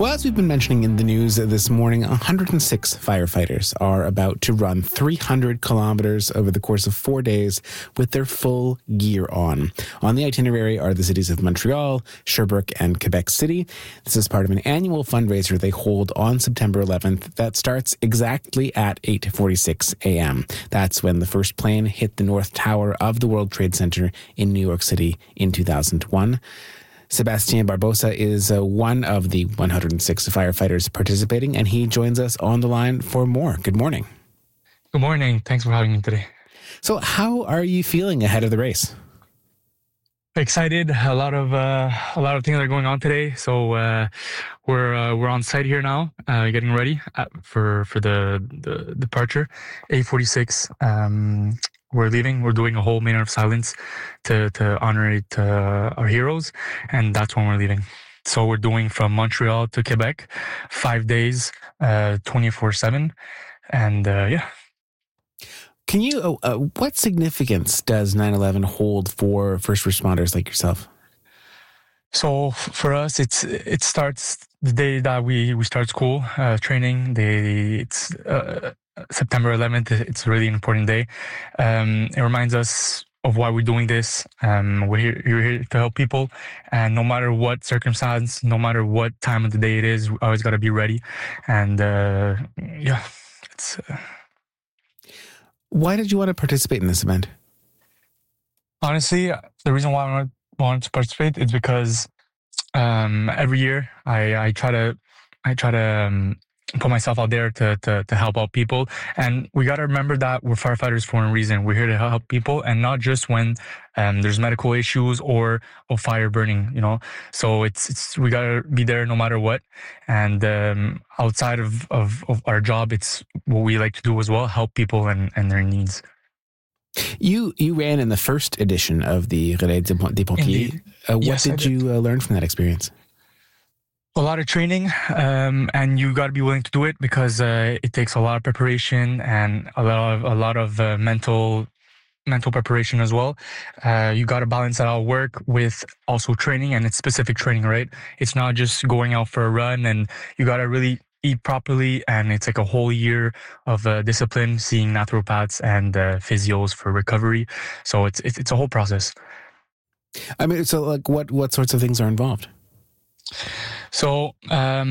Well, as we've been mentioning in the news this morning, 106 firefighters are about to run 300 kilometers over the course of 4 days with their full gear on. On the itinerary are the cities of Montreal, Sherbrooke, and Quebec City. This is part of an annual fundraiser they hold on September 11th that starts exactly at 8:46 a.m. That's when the first plane hit the North Tower of the World Trade Center in New York City in 2001. Sebastien Barbosa is one of the 106 firefighters participating, and he joins us on the line for more. Good morning. Good morning. Thanks for having me today. So how are you feeling ahead of the race? Excited. A lot of things are going on today. So we're on site here now, getting ready for the departure. 8:46. We're leaving. We're doing a whole minute of silence to honor our heroes, and that's when we're leaving. So we're doing from Montreal to Quebec, 5 days, 24/7, and yeah. Can you? What significance does 9/11 hold for first responders like yourself? So for us, it starts the day that we start school training. It's September 11th. It's a really important day. It reminds us of why we're doing this. We're here to help people, and no matter what circumstance, no matter what time of the day it is, we always got to be ready. And yeah, it's. Why did you want to participate in this event? Honestly, the reason why I wanted to participate is because every year I try to put myself out there to help out people, and we got to remember that we're firefighters for a reason. We're here to help people, and not just when there's medical issues or a fire burning. So it's we got to be there no matter what. And outside of our job, it's what we like to do as well: help people and their needs. You ran in the first edition of the Relais des Pompiers. What Yes, did you learn from that experience? A lot of training, and you got to be willing to do it because it takes a lot of preparation and a lot of mental preparation as well. You got to balance that out work with also training, and it's specific training, right? It's not just going out for a run, and you got to really eat properly, and it's like a whole year of discipline, seeing naturopaths and physios for recovery. So it's a whole process. I mean, so like what sorts of things are involved? So, how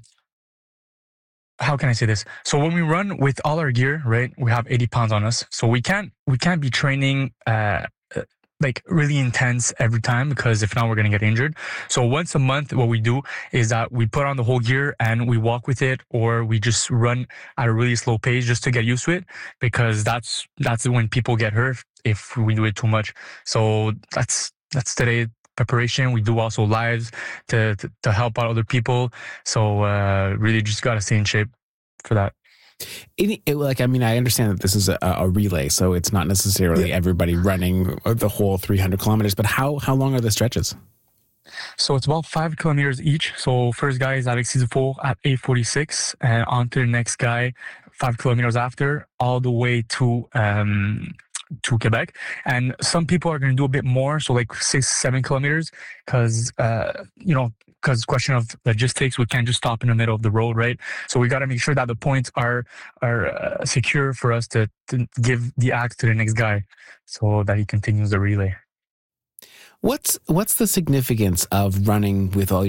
can I say this? So when we run with all our gear, right, we have 80 pounds on us. So we can't be training like really intense every time, because if not, we're going to get injured. So once a month, what we do is that we put on the whole gear and we walk with it, or we just run at a really slow pace just to get used to it, because that's when people get hurt if we do it too much. So that's today. Preparation. We do also lives to help out other people. So really just got to stay in shape for that. I understand that this is a relay, so it's not necessarily everybody running the whole 300 kilometers, but how long are the stretches? So it's about 5 kilometers each. So first guy is Alexis Dufour at 8:46, and on to the next guy 5 kilometers after, all the way to Quebec. And some people are going to do a bit more, so like 6-7 kilometers, because question of logistics, we can't just stop in the middle of the road, right? So we got to make sure that the points are secure for us to give the axe to the next guy, so that he continues the relay. What's the significance of running with all